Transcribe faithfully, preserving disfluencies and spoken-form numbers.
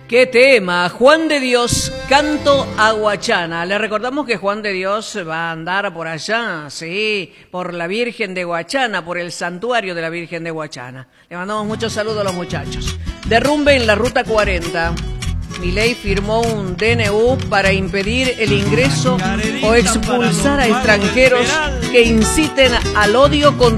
¡Qué tema! Juan de Dios, canto a Guachana. Le recordamos que Juan de Dios va a andar por allá, sí, por la Virgen de Guachana, por el santuario de la Virgen de Guachana. Le mandamos muchos saludos a los muchachos. Derrumbe en la Ruta cuarenta. Milei firmó un D N U para impedir el ingreso o expulsar a extranjeros que inciten al odio contra